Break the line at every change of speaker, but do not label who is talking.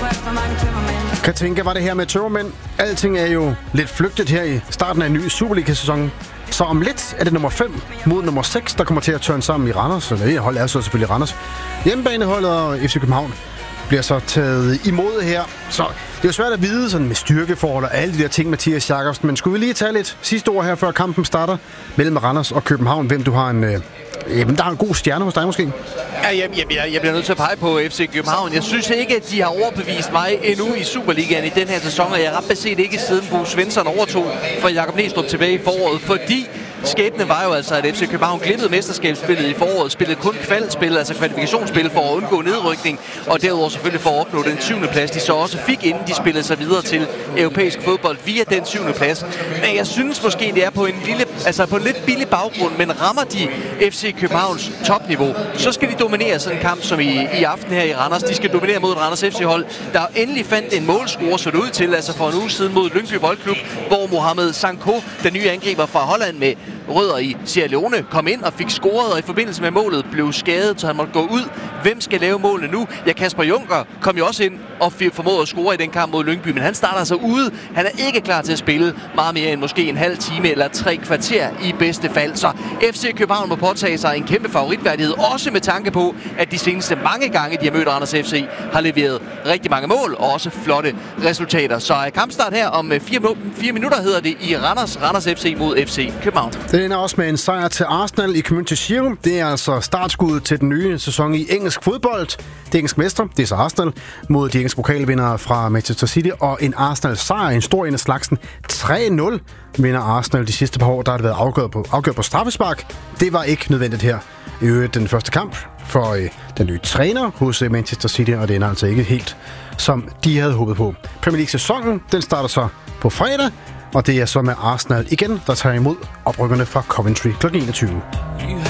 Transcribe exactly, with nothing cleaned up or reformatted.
Kan tænke, var det her med tømmermænd. Alting er jo lidt flygtigt her i starten af en ny Superliga-sæson. Så om lidt er det nummer fem mod nummer seks, der kommer til at tørne sammen i Randers. Eller det hold er så selvfølgelig Randers. Hjemmebaneholdet og F C København bliver så taget imod her. Så det er jo svært at vide sådan med styrkeforhold og alle de der ting, Mathias Jakobsen. Men skulle vi lige tage lidt sidste ord her, før kampen starter mellem Randers og København? Hvem du har en... Øh, jamen, der er en god stjerne hos dig måske.
Ja, jeg, jeg, jeg bliver nødt til at pege på F C København. Jeg synes ikke, at de har overbevist mig endnu i Superligaen i den her sæson, og jeg har ret beset ikke siden Bo Svensson overtog fra Jakob Næstrup tilbage i foråret, fordi skæbnen var jo altså, at F C København glippede mesterskabsspillet i foråret, spillede kun kvalspil, altså kvalifikationsspil for at undgå nedrykning, og derudover selvfølgelig for at opnå den syvende plads, de så også fik, inden de spillede sig videre til europæisk fodbold via den syvende plads. Men jeg synes måske, det er på en lille, altså på en lidt billig baggrund, men rammer de F C Københavns topniveau, så skal de dominere sådan en kamp som i, i aften her i Randers. De skal dominere mod et Randers F C-hold, der endelig fandt en målscore, så det ud til, altså for en uge siden mod Lyngby Boldklub, hvor Mohamed Sanko, den nye angriber fra Holland med rødder i Sierra Leone, kom ind og fik scoret, og i forbindelse med målet blev skadet, så han måtte gå ud. Hvem skal lave målene nu? Ja, Kasper Junker kom jo også ind og formåede at score i den kamp mod Lyngby, men han starter altså ude. Han er ikke klar til at spille meget mere end måske en halv time eller tre kvarter i bedste fald. Så F C København må påtage sig en kæmpe favoritværdighed, også med tanke på, at de seneste mange gange, de har mødt Randers F C, har leveret rigtig mange mål og også flotte resultater. Så kampstart her om fire, fire minutter hedder det i Randers. Randers F C mod F C København.
Det ender også med en sejr til Arsenal i Community Shield. Det er altså startskuddet til den nye sæson i engelsk fodbold. Det engelske mestre, det er så Arsenal, mod de engelske pokalvindere fra Manchester City. Og en Arsenal-sejr, en stor en af slagsen. tre nul vinder Arsenal de sidste par år. Der har det været afgjort på, afgjort på straffespark. Det var ikke nødvendigt her. I øvrigt den første kamp for øh, den nye træner hos øh, Manchester City, og det ender altså ikke helt, som de havde håbet på. Premier League-sæsonen, den starter så på fredag, og det er så med Arsenal igen, der tager imod oprykkerne fra Coventry klokken enogtyve.